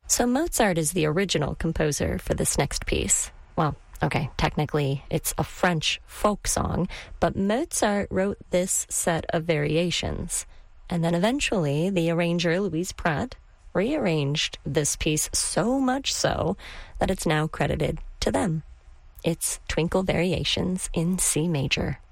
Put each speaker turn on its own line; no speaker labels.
So Mozart is the original composer for this next piece. Well, okay, technically it's a French folk song, but Mozart wrote this set of variations. And then eventually the arranger, Louise Pratt, rearranged this piece so much so that it's now credited to them. It's Twinkle Variations in C major.